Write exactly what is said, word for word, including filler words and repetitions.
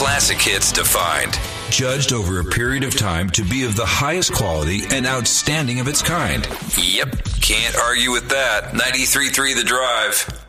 classic hits defined. Judged over a period of time to be of the highest quality and outstanding of its kind. Yep, can't argue with that. ninety-three point three The Drive.